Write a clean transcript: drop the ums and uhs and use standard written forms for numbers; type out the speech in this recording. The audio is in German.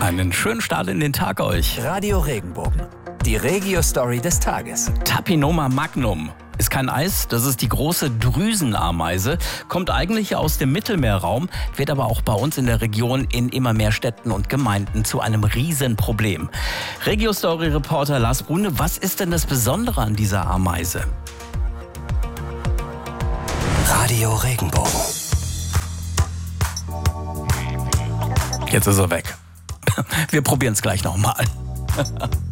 Einen schönen Start in den Tag euch. Radio Regenbogen, die Regio-Story des Tages. Tapinoma magnum ist kein Eis, das ist die große Drüsenameise, kommt eigentlich aus dem Mittelmeerraum, wird aber auch bei uns in der Region in immer mehr Städten und Gemeinden zu einem Riesenproblem. Regio-Story-Reporter Lars Brune, was ist denn das Besondere an dieser Ameise? Radio Regenbogen. Jetzt ist er weg. Wir probieren es gleich nochmal.